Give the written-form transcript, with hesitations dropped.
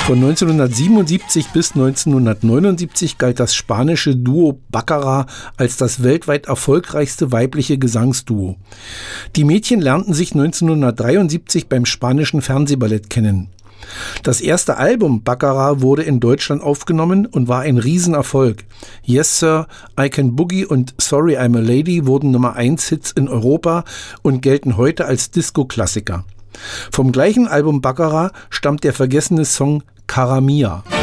Von 1977 bis 1979 galt das spanische Duo Baccara als das weltweit erfolgreichste weibliche Gesangsduo. Die Mädchen lernten sich 1973 beim spanischen Fernsehballett kennen. Das erste Album Baccara wurde in Deutschland aufgenommen und war ein Riesenerfolg. Yes Sir, I Can Boogie und Sorry I'm a Lady wurden Nummer-1-Hits in Europa und gelten heute als Disco-Klassiker. Vom gleichen Album Baccara stammt der vergessene Song Cara Mia.